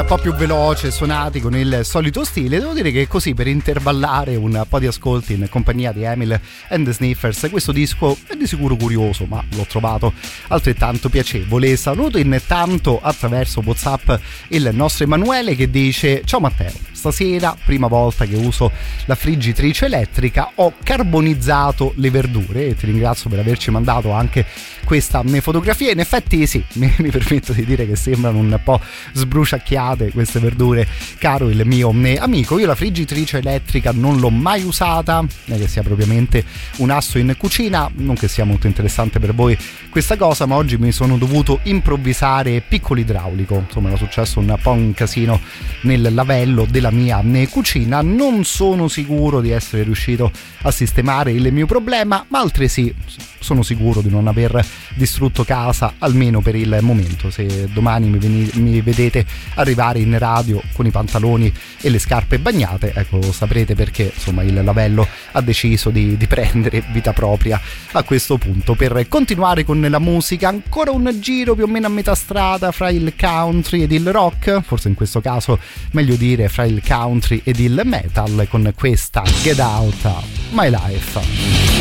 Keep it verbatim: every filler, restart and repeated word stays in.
un po' più veloce, suonati con il solito stile. Devo dire che così, per intervallare un po' di ascolti in compagnia di Emil and the Sniffers, questo disco è di sicuro curioso, ma l'ho trovato altrettanto piacevole. Saluto intanto attraverso WhatsApp il nostro Emanuele che dice: ciao Matteo, stasera prima volta che uso la friggitrice elettrica, ho carbonizzato le verdure, e ti ringrazio per averci mandato anche questa fotografia. In effetti sì, mi, mi permetto di dire che sembrano un po' sbruciacchiate queste verdure, caro il mio amico. Io la friggitrice elettrica non l'ho mai usata, non è che sia propriamente un asso in cucina, non che sia molto interessante per voi questa cosa, ma oggi mi sono dovuto improvvisare piccolo idraulico. Insomma, era successo un po' un casino nel lavello della mia cucina. Non sono sicuro di essere riuscito a sistemare il mio problema, ma altresì sono sicuro di non aver distrutto casa, almeno per il momento. Se domani mi, veni- mi vedete arrivare in radio con i pantaloni e le scarpe bagnate, ecco, saprete perché insomma il lavello ha deciso di, di prendere vita propria a questo punto. Per continuare con la musica, ancora un giro più o meno a metà strada fra il country ed il rock, forse in questo caso meglio dire fra il country ed il metal, con questa Get Out My Life.